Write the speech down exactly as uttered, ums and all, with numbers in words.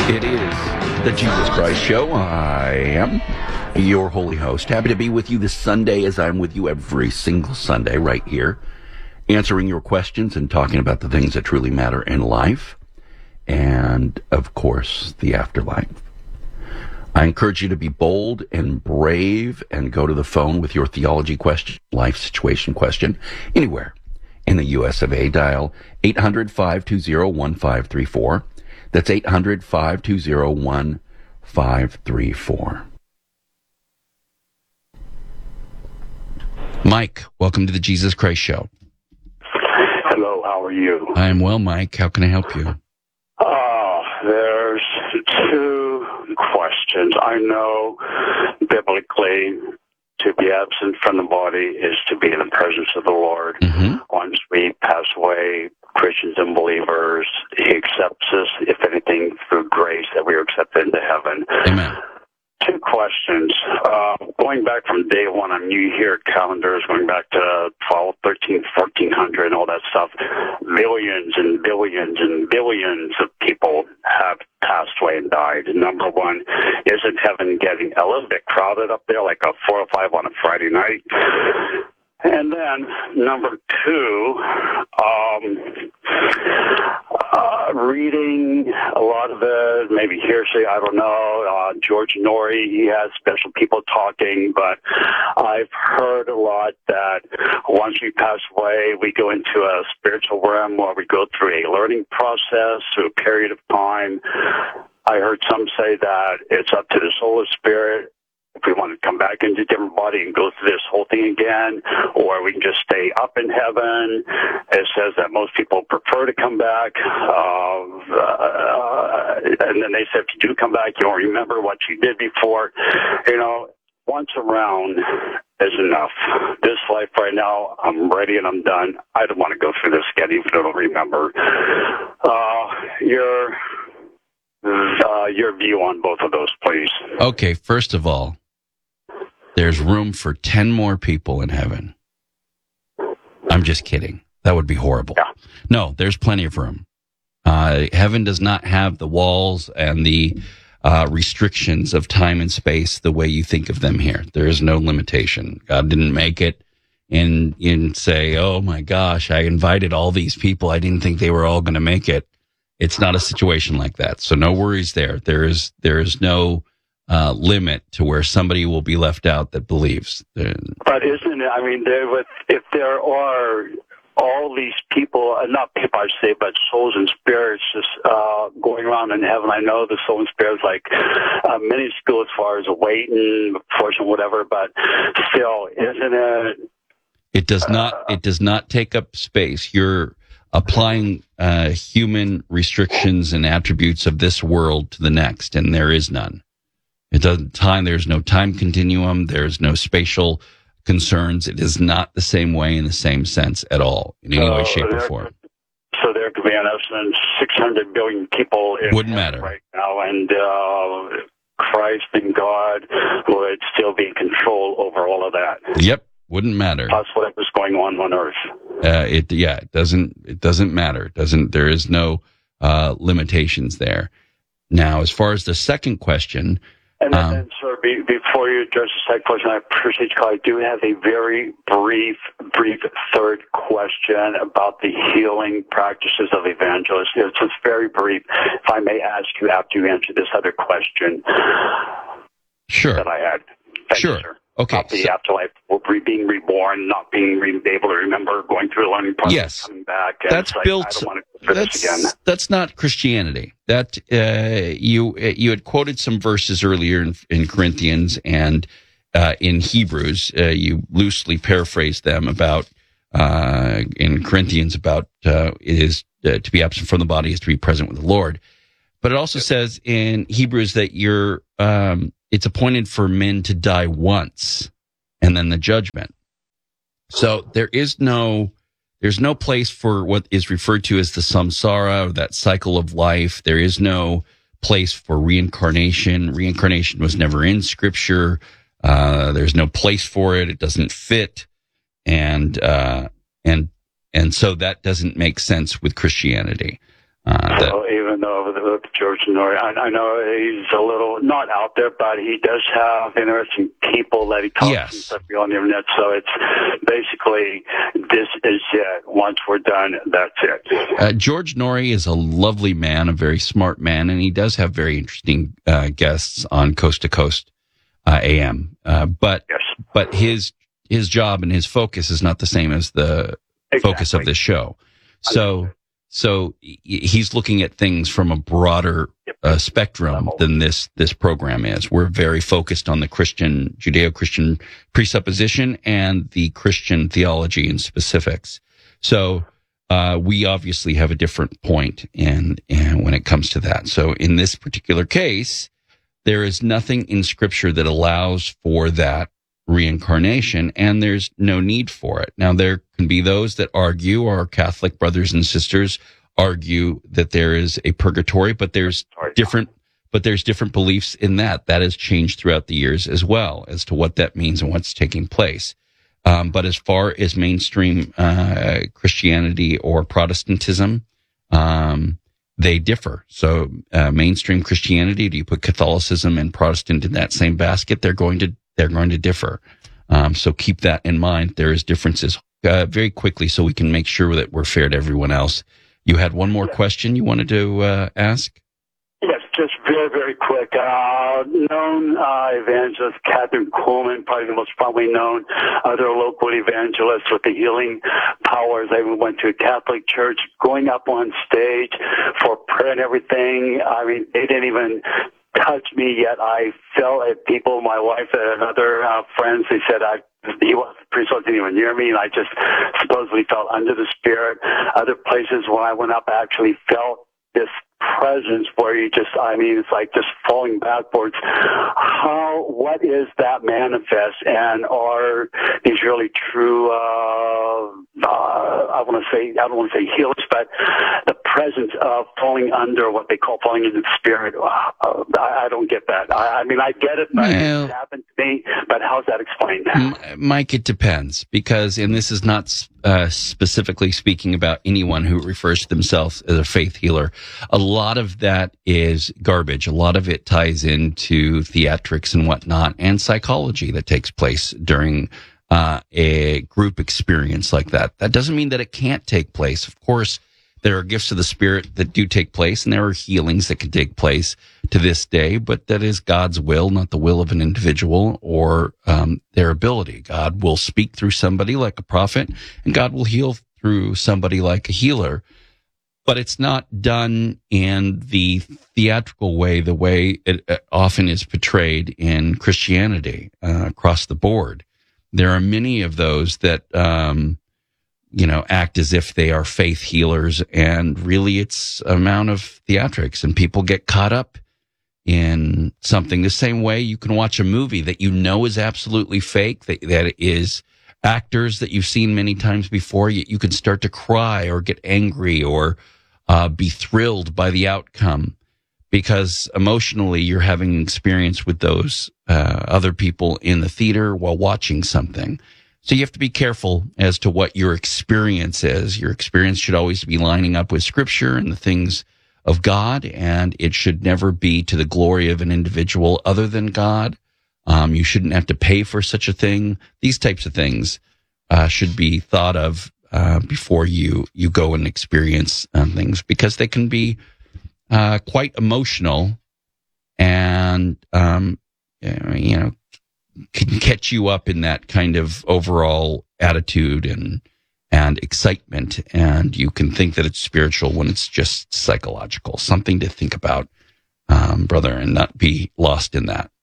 It is the Jesus Christ Show. I am your holy host. Happy to be with you this Sunday, as I'm with you every single Sunday right here, answering your questions and talking about the things that truly matter in life and, of course, the afterlife. I encourage you to be bold and brave and go to the phone with your theology question, life situation question, anywhere in the U S of A. Dial eight hundred, five two zero, one five three four. That's eight hundred, five two zero, one five three four. Mike, welcome to the Jesus Christ Show. Hello, how are you? I am well, Mike. How can I help you? Uh, there's two questions. I know biblically to be absent from the body is to be in the presence of the Lord. Mm-hmm. Once we pass away, Christians and believers, He accepts us, if anything, through grace, that we are accepted into heaven. Amen. Two questions. Uh, going back from day one on New Year calendars, going back to twelve, thirteen, fourteen hundred, and all that stuff, millions and billions and billions of people have passed away and died. Number one, isn't heaven getting a little bit crowded up there, like a four or five on a Friday night? And then, number two, um, uh, reading a lot of it, maybe hearsay, I don't know. Uh, George Norrie, he has special people talking, but I've heard a lot that once we pass away, we go into a spiritual realm where we go through a learning process, through a period of time. I heard some say that it's up to the soul of spirit if we want to come back into a different body and go through this whole thing again, or we can just stay up in heaven. It says that most people prefer to come back. Uh, uh, and then they said, if you do come back, you don't remember what you did before. You know, once around is enough. This life right now, I'm ready and I'm done. I don't want to go through this again, even if I don't remember. Uh, your, uh, your view on both of those, please. Okay, first of all, there's room for ten more people in heaven. I'm just kidding. That would be horrible. Yeah. No, there's plenty of room. Uh, heaven does not have the walls and the uh, restrictions of time and space the way you think of them here. There is no limitation. God didn't make it and, and say, oh my gosh, I invited all these people. I didn't think they were all going to make it. It's not a situation like that. So no worries there. There is, there is no Uh, limit to where somebody will be left out that believes. But isn't it, I mean, there, with, if there are all these people, uh, not people I say, but souls and spirits just uh, going around in heaven, I know the soul and spirits like uh, minuscule as far as a weight and proportion, whatever, but still, isn't it? It does not, uh, it does not take up space. You're applying uh, human restrictions and attributes of this world to the next, and there is none. It doesn't time. There's no time continuum. There's no spatial concerns. It is not the same way in the same sense at all, in any uh, way, shape, or form. So there could be an essence six hundred billion people in Wouldn't matter right now, and uh, Christ and God would still be in control over all of that. Yep, wouldn't matter. That's whatever's going on on Earth. Uh, it yeah, it doesn't it doesn't matter. It doesn't there is no uh, limitations there. Now, as far as the second question. And then, um, then sir, be, before you address the second question, I appreciate you calling. I do have a very brief, brief third question about the healing practices of evangelists. It's just very brief. If I may ask you after you answer this other question. Sure. That I had. Thank sure. you, sir. Okay. About the so, afterlife, being reborn, not being re- able to remember, going through a learning process, yes, coming back. And that's like, built. I don't want to do that's, this again. That's not Christianity. That uh, you you had quoted some verses earlier in, in Corinthians and uh, in Hebrews. Uh, you loosely paraphrased them about uh, in Corinthians about uh, it is uh, to be absent from the body is to be present with the Lord. But it also says in Hebrews that you're um, it's appointed for men to die once and then the judgment. So there is no, there's no place for what is referred to as the samsara, or that cycle of life. There is no place for reincarnation. Reincarnation was never in Scripture. Uh, there's no place for it. It doesn't fit. And, uh, and, and so that doesn't make sense with Christianity. Uh, that, so even though with George Noory, I, I know he's a little not out there, but he does have interesting people that he talks yes. to stuff on the internet. So it's basically, this is it. Once we're done, that's it. Uh, George Noory is a lovely man, a very smart man, and he does have very interesting uh, guests on Coast to Coast uh, A M. Uh, but yes. but his his job and his focus is not the same as the exactly. focus of this show. So. So he's looking at things from a broader uh, spectrum than this this program is. We're very focused on the Christian, Judeo-Christian presupposition and the Christian theology and specifics. So uh, we obviously have a different point in, in when it comes to that. So in this particular case, there is nothing in Scripture that allows for that reincarnation, and there's no need for it. Now, there can be those that argue, our Catholic brothers and sisters argue that there is a purgatory, but there's different, but there's different beliefs in that. That has changed throughout the years as well as to what that means and what's taking place. Um, but as far as mainstream uh, Christianity or Protestantism, um, they differ. So, uh, mainstream Christianity, do you put Catholicism and Protestant in that same basket? They're going to They're going to differ. Um, so keep that in mind. There is differences uh, very quickly so we can make sure that we're fair to everyone else. You had one more question you wanted to uh, ask? Yes, just very, very quick. Uh, known uh, evangelist Catherine Kuhlman, probably the most probably known other local evangelists with the healing powers. They went to a Catholic church, going up on stage for prayer and everything. I mean, they didn't even touch me yet. I felt at people, my wife and other uh, friends, they said I he was the priest wasn't even near me, and I just supposedly felt under the Spirit. Other places when I went up, I actually felt this presence where you just, I mean, it's like just falling backwards. How, what is that manifest, and are these really true, uh, uh, I want to say, I don't want to say healers, but the presence of falling under what they call falling into the Spirit, uh, I, I don't get that. I, I mean, I get it, but well, it happened to me, but how's that explained now? Mike, it depends, because, and this is not uh, specifically speaking about anyone who refers to themselves as a faith healer. A lot of that is garbage. A lot of it ties into theatrics and whatnot, and psychology that takes place during uh, a group experience like that. That doesn't mean that it can't take place. Of course, there are gifts of the Spirit that do take place, and there are healings that can take place to this day, but that is God's will, not the will of an individual or um, their ability. God will speak through somebody like a prophet, and God will heal through somebody like a healer. But it's not done in the theatrical way, the way it often is portrayed in Christianity uh, across the board. There are many of those that, um, you know, act as if they are faith healers, and really it's an amount of theatrics, and people get caught up in something the same way you can watch a movie that you know is absolutely fake, that, that is actors that you've seen many times before, yet you can start to cry or get angry or Uh, be thrilled by the outcome, because emotionally you're having an experience with those uh, other people in the theater while watching something. So you have to be careful as to what your experience is. Your experience should always be lining up with Scripture and the things of God, and it should never be to the glory of an individual other than God. Um, you shouldn't have to pay for such a thing. These types of things uh, should be thought of Uh, before you, you go and experience um, things, because they can be uh, quite emotional and, um, you know, can catch you up in that kind of overall attitude and and excitement, and you can think that it's spiritual when it's just psychological. Something to think about, um, brother, and not be lost in that.